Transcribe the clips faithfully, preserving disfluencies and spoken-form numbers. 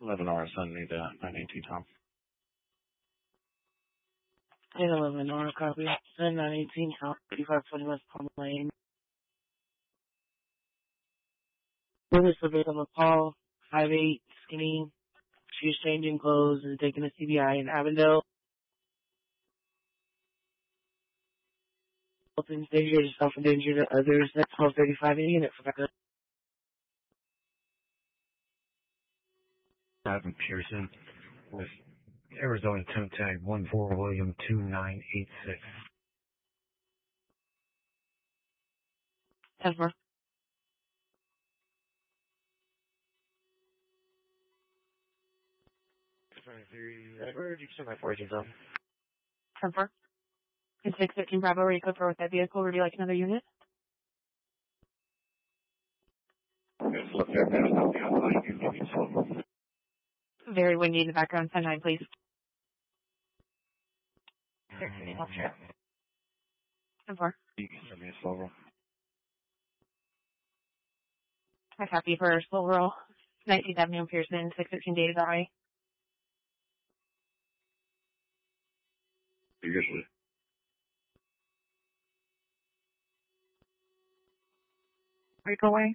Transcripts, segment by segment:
eleven hours, send me the nine eighteen, Tom. eight eleven, Nora, copy. Send nine eighteen, Tom, eighty-five twenty West Palm Lane. Witness the victim of Paul, five eight, skinny. She was changing clothes and taking a C B I in Avondale. Endanger yourself, endanger to others. That's twelve thirty-five in unit for backup. Ivan Pearson with Arizona Toe Tag one four William two nine eight six. ten four. Where did you send my foraging from? ten four. In six fifteen Bravo, are you code for with that vehicle? Would you like another unit? It's look there, man. I'll be online. You give me silver. Very windy in the background. ten nine, please. thirteen, I'll check. ten four. You can send me a silver. I copy for Silverall. nineteenth Avenue Pearson, six fifteen Data Valley. Usually. Breakaway.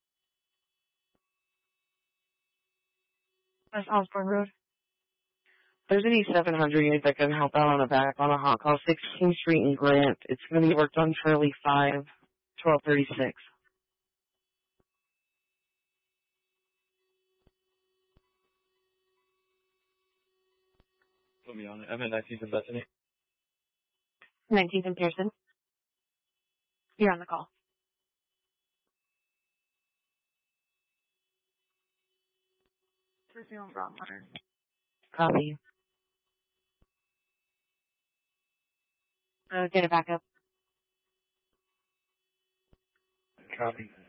That's Osborne Road. There's any seven hundred unit that can help out on a back on a hot call, sixteenth Street and Grant. It's going to be worked on Charlie five, twelve thirty-six. Put me on it. I'm at nineteenth and Bethany. nineteenth and Pearson. You're on the call. Copy. Uh, get it back up. Copy.